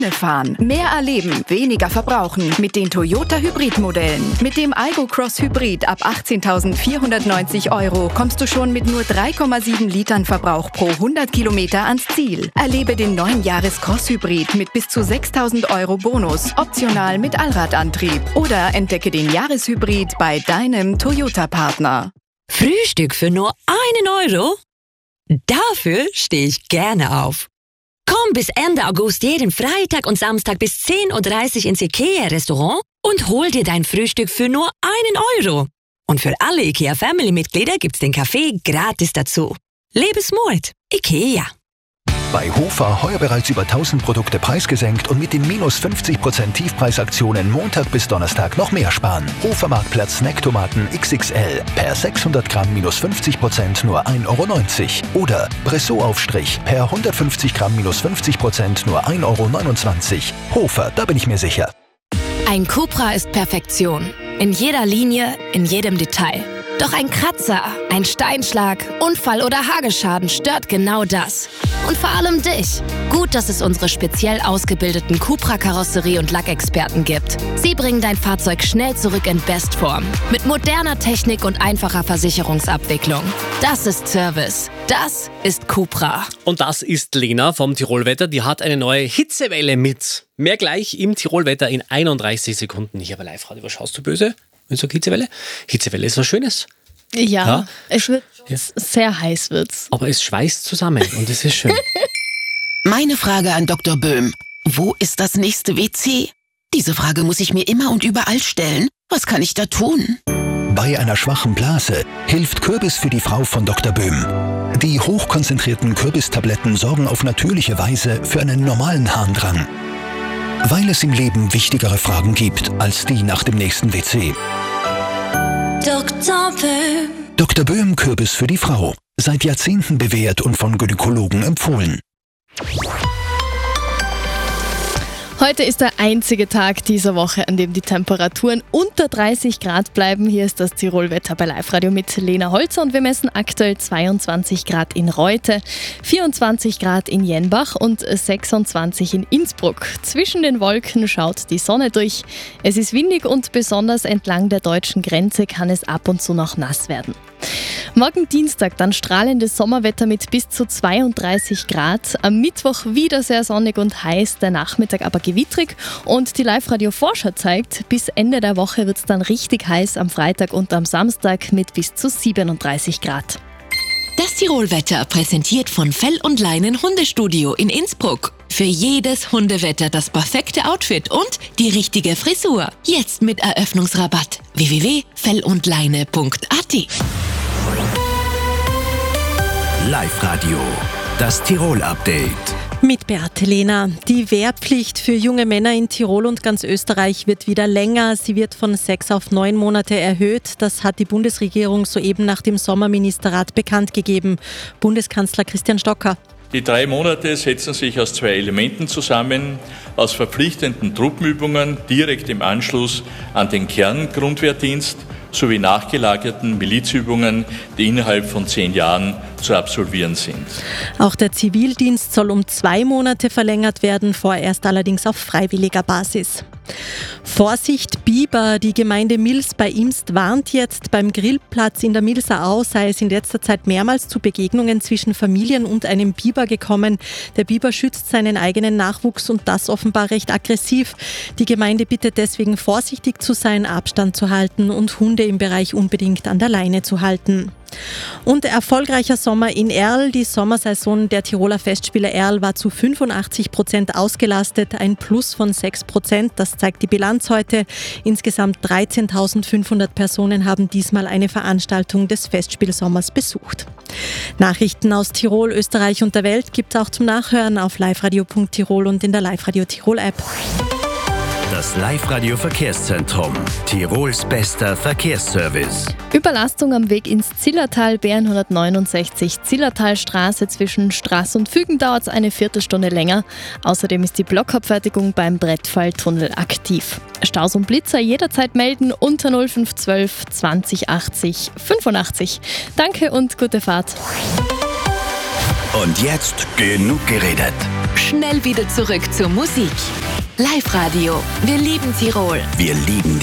Fahren. Mehr erleben, weniger verbrauchen mit den Toyota Hybrid-Modellen. Mit dem Aygo Cross Hybrid ab 18.490 € kommst du schon mit nur 3,7 Litern Verbrauch pro 100 Kilometer ans Ziel. Erlebe den neuen Jahres-Cross Hybrid mit bis zu 6.000 € Bonus, optional mit Allradantrieb. Oder entdecke den Jahreshybrid bei deinem Toyota-Partner. Frühstück für nur 1 €? Dafür stehe ich gerne auf. Komm bis Ende August jeden Freitag und Samstag bis 10.30 Uhr ins IKEA-Restaurant und hol dir dein Frühstück für nur 1 €. Und für alle IKEA-Family-Mitglieder gibt's den Kaffee gratis dazu. Lebe smart. IKEA. Bei Hofer heuer bereits über 1000 Produkte preisgesenkt und mit den minus 50% Tiefpreisaktionen Montag bis Donnerstag noch mehr sparen. Hofer Marktplatz Snacktomaten XXL per 600 Gramm minus 50% nur 1,90 € oder Bressot-Aufstrich per 150 Gramm minus 50% nur 1,29 €. Hofer, da bin ich mir sicher. Ein Cupra ist Perfektion. In jeder Linie, in jedem Detail. Doch ein Kratzer, ein Steinschlag, Unfall oder Hagelschaden stört genau das. Und vor allem dich. Gut, dass es unsere speziell ausgebildeten Cupra-Karosserie- und Lackexperten gibt. Sie bringen dein Fahrzeug schnell zurück in Bestform. Mit moderner Technik und einfacher Versicherungsabwicklung. Das ist Service. Das ist Cupra. Und das ist Lena vom Tirolwetter. Die hat eine neue Hitzewelle mit. Mehr gleich im Tirolwetter in 31 Sekunden. Hier bei Live-Radio. Was schaust du böse? Wenn du sagst Hitzewelle? Hitzewelle ist was Schönes. Ja, es wird sehr heiß wird's. Aber es schweißt zusammen und es ist schön. Meine Frage an Dr. Böhm. Wo ist das nächste WC? Diese Frage muss ich mir immer und überall stellen. Was kann ich da tun? Bei einer schwachen Blase hilft Kürbis für die Frau von Dr. Böhm. Die hochkonzentrierten Kürbistabletten sorgen auf natürliche Weise für einen normalen Harndrang. Weil es im Leben wichtigere Fragen gibt als die nach dem nächsten WC. Dr. Böhm. Dr. Böhm Kürbis für die Frau. Seit Jahrzehnten bewährt und von Gynäkologen empfohlen. Heute ist der einzige Tag dieser Woche, an dem die Temperaturen unter 30 Grad bleiben. Hier ist das Tirolwetter bei Live-Radio mit Lena Holzer und wir messen aktuell 22 Grad in Reute, 24 Grad in Jenbach und 26 in Innsbruck. Zwischen den Wolken schaut die Sonne durch. Es ist windig und besonders entlang der deutschen Grenze kann es ab und zu noch nass werden. Morgen Dienstag dann strahlendes Sommerwetter mit bis zu 32 Grad. Am Mittwoch wieder sehr sonnig und heiß, der Nachmittag aber gewittrig. Und die Live-Radio-Vorschau zeigt, bis Ende der Woche wird es dann richtig heiß am Freitag und am Samstag mit bis zu 37 Grad. Das Tirolwetter präsentiert von Fell und Leinen Hundestudio in Innsbruck. Für jedes Hundewetter das perfekte Outfit und die richtige Frisur. Jetzt mit Eröffnungsrabatt. www.fellundleine.at. Live-Radio, das Tirol-Update. Mit Beate Lehner. Die Wehrpflicht für junge Männer in Tirol und ganz Österreich wird wieder länger. Sie wird von 6 auf 9 Monate erhöht. Das hat die Bundesregierung soeben nach dem Sommerministerrat bekannt gegeben. Bundeskanzler Christian Stocker. Die 3 Monate setzen sich aus 2 Elementen zusammen, aus verpflichtenden Truppenübungen direkt im Anschluss an den Kerngrundwehrdienst sowie nachgelagerten Milizübungen, die innerhalb von 10 Jahren zu absolvieren sind. Auch der Zivildienst soll um 2 Monate verlängert werden, vorerst allerdings auf freiwilliger Basis. Vorsicht Biber! Die Gemeinde Mils bei Imst warnt jetzt, beim Grillplatz in der Milser Au sei es in letzter Zeit mehrmals zu Begegnungen zwischen Familien und einem Biber gekommen. Der Biber schützt seinen eigenen Nachwuchs und das offenbar recht aggressiv. Die Gemeinde bittet deswegen vorsichtig zu sein, Abstand zu halten und Hunde im Bereich unbedingt an der Leine zu halten. Und erfolgreicher Sommer in Erl. Die Sommersaison der Tiroler Festspiele Erl war zu 85% ausgelastet, ein Plus von 6%. Das zeigt die Bilanz heute. Insgesamt 13.500 Personen haben diesmal eine Veranstaltung des Festspielsommers besucht. Nachrichten aus Tirol, Österreich und der Welt gibt es auch zum Nachhören auf liveradio.tirol und in der Live-Radio Tirol-App. Das Live-Radio Verkehrszentrum. Tirols bester Verkehrsservice. Überlastung am Weg ins Zillertal, B169 Zillertalstraße. Zwischen Straß und Fügen dauert es eine Viertelstunde länger. Außerdem ist die Blockabfertigung beim Brettfalltunnel aktiv. Staus und Blitzer jederzeit melden unter 0512 20 80 85. Danke und gute Fahrt. Und jetzt genug geredet. schnell wieder zurück zur Musik. Live-Radio. Wir lieben Tirol. Wir lieben